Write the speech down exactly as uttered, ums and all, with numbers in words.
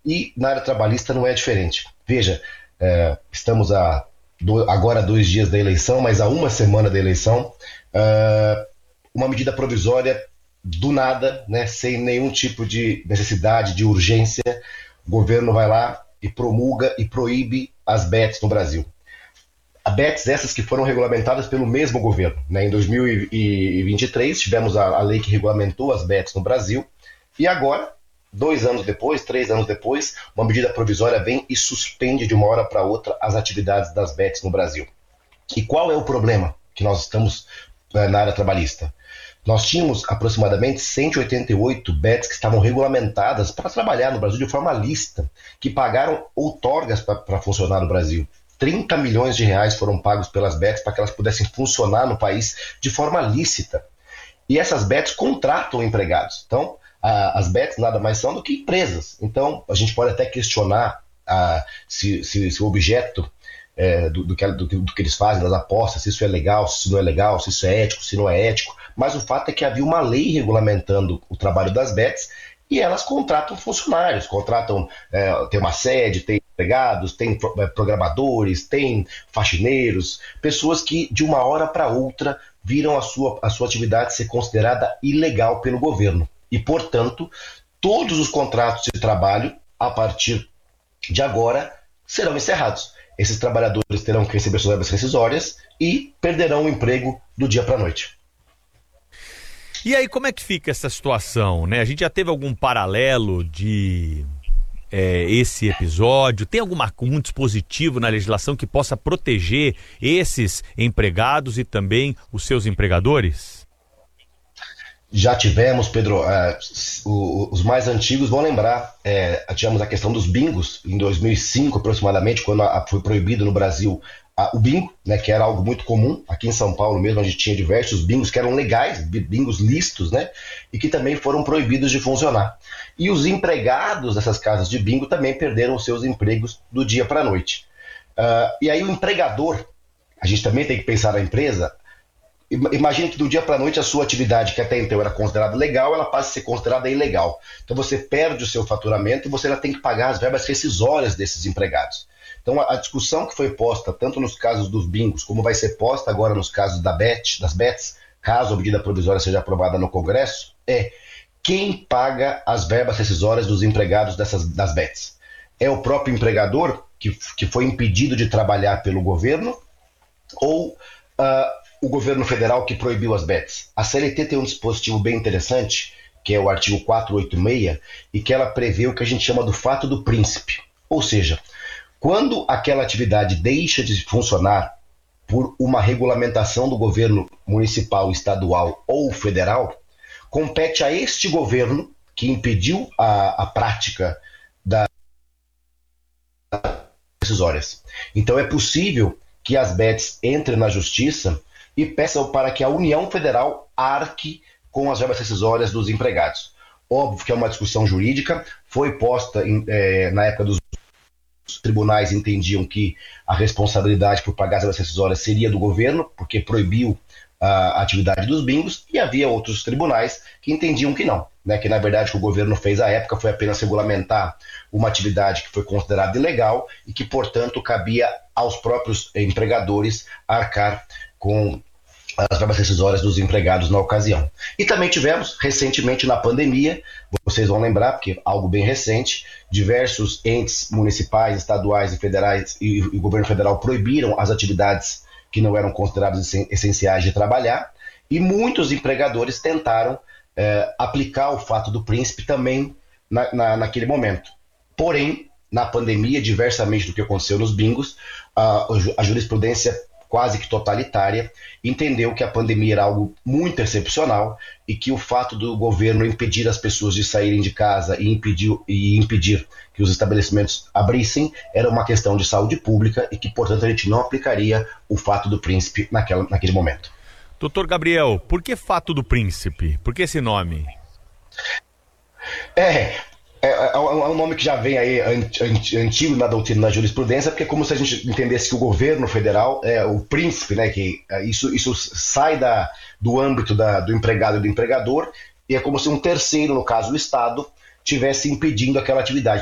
E na área trabalhista não é diferente. Veja, é, estamos a do, agora a dois dias da eleição, mas a uma semana da eleição, é, uma medida provisória do nada, né, sem nenhum tipo de necessidade, de urgência, o governo vai lá e promulga e proíbe as bets no Brasil. As bets essas que foram regulamentadas pelo mesmo governo. Né? Em dois mil e vinte e três tivemos a, a lei que regulamentou as bets no Brasil e agora, dois anos depois, três anos depois, uma medida provisória vem e suspende de uma hora para outra as atividades das bets no Brasil. E qual é o problema que nós estamos é, na área trabalhista? Nós tínhamos aproximadamente cento e oitenta e oito bets que estavam regulamentadas para trabalhar no Brasil de forma lícita, que pagaram outorgas para funcionar no Brasil. trinta milhões de reais foram pagos pelas bets para que elas pudessem funcionar no país de forma lícita. E essas bets contratam empregados. Então, a, as bets nada mais são do que empresas. Então, a gente pode até questionar a, se, se, se o objeto é, do, do, que, do, do que eles fazem, das apostas, se isso é legal, se isso não é legal, se isso é ético, se não é ético. Mas o fato é que havia uma lei regulamentando o trabalho das bets e elas contratam funcionários, contratam, é, tem uma sede, tem empregados, tem programadores, tem faxineiros, pessoas que de uma hora para outra viram a sua, a sua atividade ser considerada ilegal pelo governo. E, portanto, todos os contratos de trabalho, a partir de agora, serão encerrados. Esses trabalhadores terão que receber suas verbas rescisórias e perderão o emprego do dia para a noite. E aí, como é que fica essa situação, né? A gente já teve algum paralelo de é, esse episódio? Tem algum, algum dispositivo na legislação que possa proteger esses empregados e também os seus empregadores? Já tivemos, Pedro, uh, os mais antigos vão lembrar, é, tivemos a questão dos bingos em dois mil e cinco aproximadamente, quando a, foi proibido no Brasil a, o bingo, né, que era algo muito comum. Aqui em São Paulo mesmo a gente tinha diversos bingos que eram legais, bingos lícitos, né, e que também foram proibidos de funcionar. E os empregados dessas casas de bingo também perderam os seus empregos do dia para a noite. Uh, e aí o empregador, a gente também tem que pensar na empresa. Imagine que do dia para a noite a sua atividade, que até então era considerada legal, ela passa a ser considerada ilegal. Então você perde o seu faturamento e você já tem que pagar as verbas rescisórias desses empregados. Então a, a discussão que foi posta, tanto nos casos dos bingos, como vai ser posta agora nos casos da bet, das bets, caso a medida provisória seja aprovada no Congresso, é quem paga as verbas rescisórias dos empregados dessas, das bets. É o próprio empregador, que, que foi impedido de trabalhar pelo governo, ou Uh, o governo federal que proibiu as bets? A C L T tem um dispositivo bem interessante, que é o artigo quatrocentos e oitenta e seis, e que ela prevê o que a gente chama do fato do príncipe. Ou seja, quando aquela atividade deixa de funcionar por uma regulamentação do governo municipal, estadual ou federal, compete a este governo, que impediu a, a prática das decisórias. Então é possível que as bets entrem na justiça e peçam para que a União Federal arque com as verbas rescisórias dos empregados. Óbvio que é uma discussão jurídica, foi posta em, é, na época dos tribunais, entendiam que a responsabilidade por pagar as verbas rescisórias seria do governo, porque proibiu a atividade dos bingos, e havia outros tribunais que entendiam que não, né? Que na verdade o que o governo fez à época foi apenas regulamentar uma atividade que foi considerada ilegal e que, portanto, cabia aos próprios empregadores arcar com as verbas rescisórias dos empregados na ocasião. E também tivemos, recentemente na pandemia, vocês vão lembrar, porque é algo bem recente, diversos entes municipais, estaduais e federais e o governo federal proibiram as atividades que não eram consideradas essenciais de trabalhar, e muitos empregadores tentaram é, aplicar o fato do príncipe também na, na, naquele momento. Porém, na pandemia, diversamente do que aconteceu nos bingos, a, a jurisprudência quase que totalitária entendeu que a pandemia era algo muito excepcional e que o fato do governo impedir as pessoas de saírem de casa e impedir, e impedir que os estabelecimentos abrissem era uma questão de saúde pública e que, portanto, a gente não aplicaria o fato do príncipe naquela, naquele momento. Doutor Gabriel, por que fato do príncipe? Por que esse nome? É... É, é um nome que já vem aí antigo na doutrina, na jurisprudência, porque é como se a gente entendesse que o governo federal é o príncipe, né, que isso, isso sai da, do âmbito da, do empregado e do empregador, e é como se um terceiro, no caso o Estado, tivesse impedindo aquela atividade.